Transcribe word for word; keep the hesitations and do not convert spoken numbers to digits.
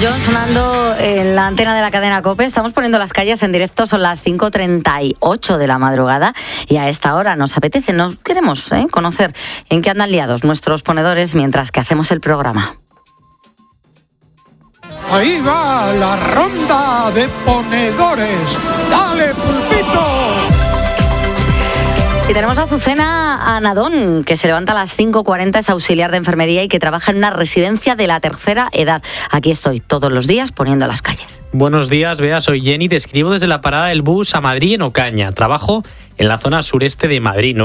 John sonando en la antena de la cadena COPE. Estamos poniendo las calles en directo, son las cinco treinta y ocho de la madrugada y a esta hora nos apetece, nos queremos ¿eh? conocer en qué andan liados nuestros ponedores mientras que hacemos el programa. Ahí va la ronda de ponedores. ¡Dale, pulpito! Y tenemos a Azucena Anadón, que se levanta a las cinco cuarenta, es auxiliar de enfermería y que trabaja en una residencia de la tercera edad. Aquí estoy todos los días poniendo las calles. Buenos días, Bea, soy Jenny, te escribo desde la parada del bus a Madrid en Ocaña. Trabajo en la zona sureste de Madrid.